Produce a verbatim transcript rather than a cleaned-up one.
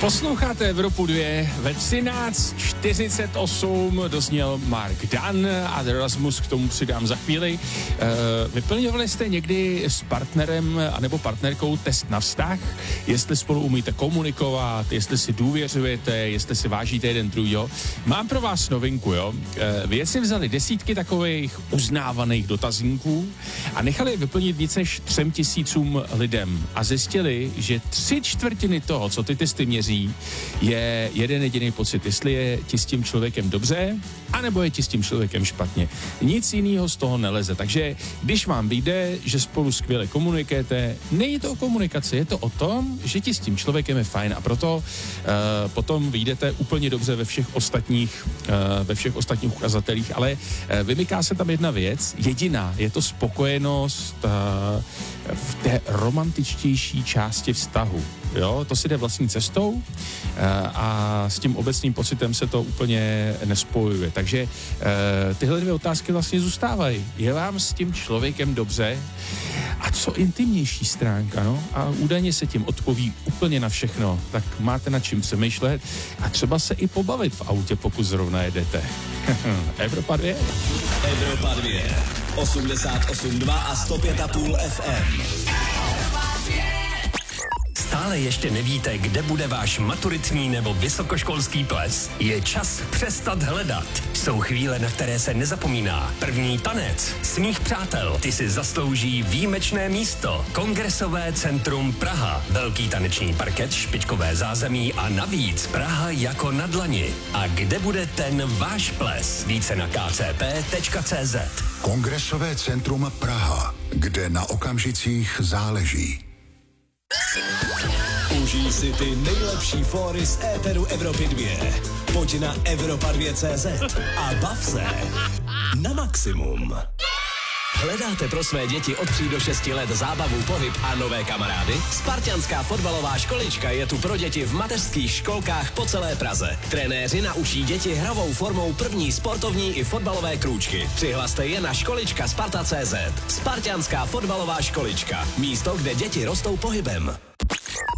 Posloucháte Evropu dva ve třináct čtyřicet osm dozněl Mark Dunn a Erasmus k tomu přidám za chvíli. E, vyplňovali jste někdy s partnerem anebo partnerkou test na vztah, jestli spolu umíte komunikovat, jestli si důvěřujete, jestli si vážíte jeden druhýho. Mám pro vás novinku, jo. E, vědci vzali desítky takových uznávaných dotazníků a nechali je vyplnit více než třem tisícům lidem a zjistili, že tři čtvrtiny toho, co ty testy měří, je jeden jediný pocit, jestli je ti s tím člověkem dobře, anebo je ti s tím člověkem špatně. Nic jiného z toho neleze. Takže když vám vyjde, že spolu skvěle komunikujete, není to o komunikaci, je to o tom, že ti s tím člověkem je fajn a proto uh, potom vyjdete úplně dobře ve všech ostatních, uh, ve všech ostatních ukazatelích, ale uh, vymyká se tam jedna věc, jediná, je to spokojenost uh, v té romantičtější části vztahu. Jo, to si jde vlastní cestou a s tím obecným pocitem se to úplně nespojuje. Takže tyhle dvě otázky vlastně zůstávají. Je vám s tím člověkem dobře? A co intimnější stránka, no? A údajně se tím odpoví úplně na všechno. Tak máte nad čím přemýšlet a třeba se i pobavit v autě, pokud zrovna jedete. Evropa dva. Evropa dva. osmdesát osm dva a sto pět a půl F M. Stále ještě nevíte, kde bude váš maturitní nebo vysokoškolský ples? Je čas přestat hledat. Jsou chvíle, na které se nezapomíná. První tanec, smích přátel, ty si zaslouží výjimečné místo. Kongresové centrum Praha, velký taneční parket, špičkové zázemí a navíc Praha jako na dlani. A kde bude ten váš ples? Více na k c p tečka c z. Kongresové centrum Praha, kde na okamžicích záleží. Užij si ty nejlepší fóry z éteru Evropy dva. Pojď na Evropa dva tečka cé zet a bav se na maximum. Hledáte pro své děti od tří do šesti let zábavu, pohyb a nové kamarády? Spartanská fotbalová školička je tu pro děti v mateřských školkách po celé Praze. Trenéři naučí děti hravou formou první sportovní i fotbalové krůčky. Přihlaste je na školička sparta tečka cé zet. Spartanská fotbalová školička. Místo, kde děti rostou pohybem.